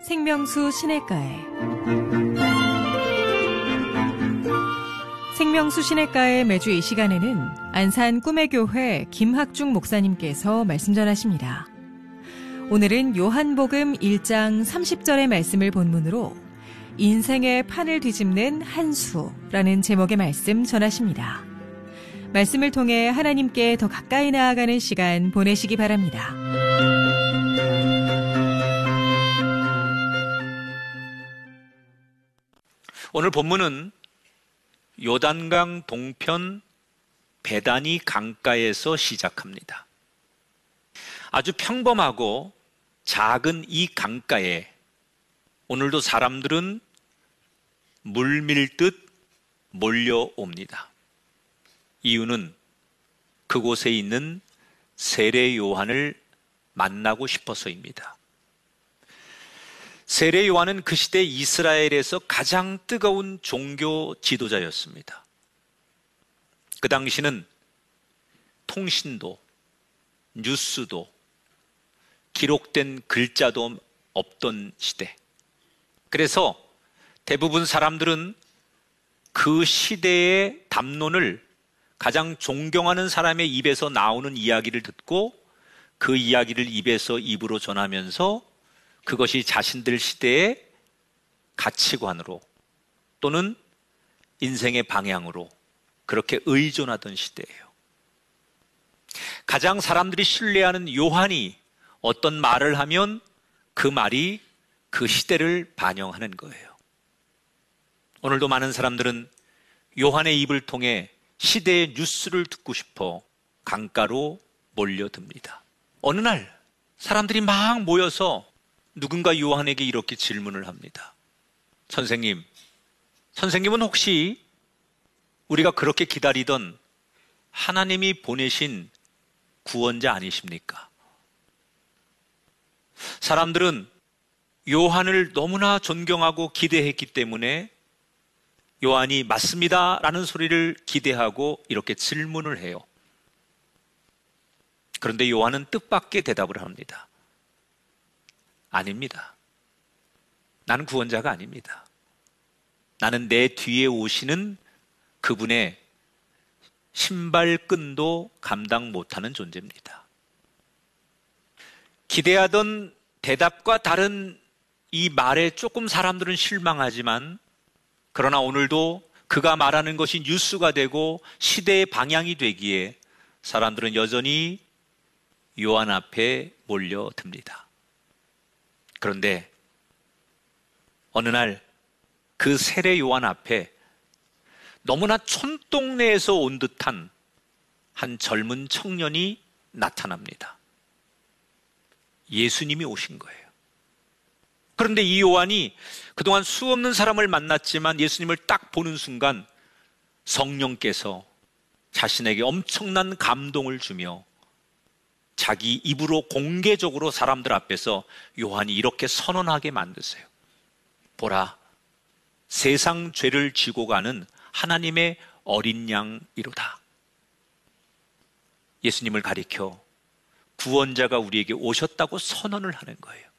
생명수 시냇가에 생명수 시냇가에 매주 이 시간에는 안산 꿈의 교회 김학중 목사님께서 말씀 전하십니다. 오늘은 요한복음 1장 30절의 말씀을 본문으로 인생의 판을 뒤집는 한 수라는 제목의 말씀 전하십니다. 말씀을 통해 하나님께 더 가까이 나아가는 시간 보내시기 바랍니다. 오늘 본문은 요단강 동편 베다니 강가에서 시작합니다. 아주 평범하고 작은 이 강가에 오늘도 사람들은 물밀듯 몰려옵니다. 이유는 그곳에 있는 세례 요한을 만나고 싶어서입니다. 세례 요한은 그 시대 이스라엘에서 가장 뜨거운 종교 지도자였습니다. 그 당시는 통신도, 뉴스도, 기록된 글자도 없던 시대. 그래서 대부분 사람들은 그 시대의 담론을 가장 존경하는 사람의 입에서 나오는 이야기를 듣고 그 이야기를 입에서 입으로 전하면서 그것이 자신들 시대의 가치관으로 또는 인생의 방향으로 그렇게 의존하던 시대예요. 가장 사람들이 신뢰하는 요한이 어떤 말을 하면 그 말이 그 시대를 반영하는 거예요. 오늘도 많은 사람들은 요한의 입을 통해 시대의 뉴스를 듣고 싶어 강가로 몰려듭니다. 어느 날 사람들이 막 모여서 누군가 요한에게 이렇게 질문을 합니다. 선생님은 혹시 우리가 그렇게 기다리던 하나님이 보내신 구원자 아니십니까? 사람들은 요한을 너무나 존경하고 기대했기 때문에 요한이 맞습니다 라는 소리를 기대하고 이렇게 질문을 해요. 그런데 요한은 뜻밖의 대답을 합니다. 아닙니다. 나는 구원자가 아닙니다. 나는 내 뒤에 오시는 그분의 신발끈도 감당 못하는 존재입니다. 기대하던 대답과 다른 이 말에 조금 사람들은 실망하지만 그러나 오늘도 그가 말하는 것이 뉴스가 되고 시대의 방향이 되기에 사람들은 여전히 요한 앞에 몰려듭니다. 그런데 어느 날 그 세례 요한 앞에 너무나 촌동네에서 온 듯한 한 젊은 청년이 나타납니다. 예수님이 오신 거예요. 그런데 이 요한이 그동안 수없는 사람을 만났지만 예수님을 딱 보는 순간 성령께서 자신에게 엄청난 감동을 주며 자기 입으로 공개적으로 사람들 앞에서 요한이 이렇게 선언하게 만드세요. 보라, 세상 죄를 지고 가는 하나님의 어린 양이로다. 예수님을 가리켜 구원자가 우리에게 오셨다고 선언을 하는 거예요.